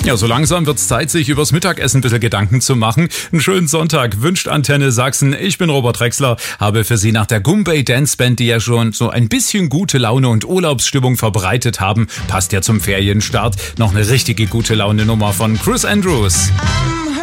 Ja, so langsam wird's Zeit, sich übers Mittagessen ein bisschen Gedanken zu machen. Einen schönen Sonntag wünscht Antenne Sachsen. Ich bin Robert Drexler, habe für Sie nach der Gumbay Dance Band, die ja schon so ein bisschen gute Laune und Urlaubsstimmung verbreitet haben, passt ja zum Ferienstart, noch eine richtige gute Laune Nummer von Chris Andrews.